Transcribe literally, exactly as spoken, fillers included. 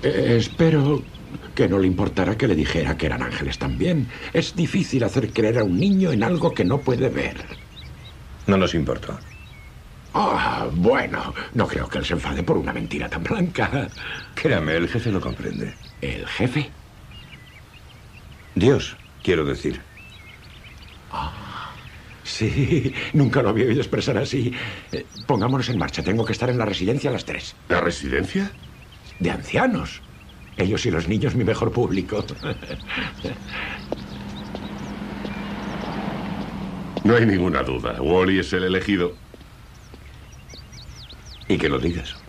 Eh, espero que no le importara que le dijera que eran ángeles también. Es difícil hacer creer a un niño en algo que no puede ver. No nos importó. Ah, bueno, no creo que él se enfade por una mentira tan blanca. Créame, el jefe lo comprende. ¿El jefe? Dios, quiero decir. Ah, sí, nunca lo había oído expresar así. Eh, pongámonos en marcha, tengo que estar en la residencia a las tres. ¿La residencia? De ancianos. Ellos y los niños, mi mejor público. No hay ninguna duda. Wally es el elegido. Y que lo digas.